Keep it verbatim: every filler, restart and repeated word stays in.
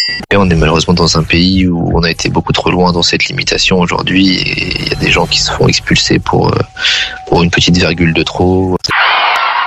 Et on est malheureusement dans un pays où on a été beaucoup trop loin dans cette limitation aujourd'hui et il y a des gens qui se font expulser pour, pour une petite virgule de trop.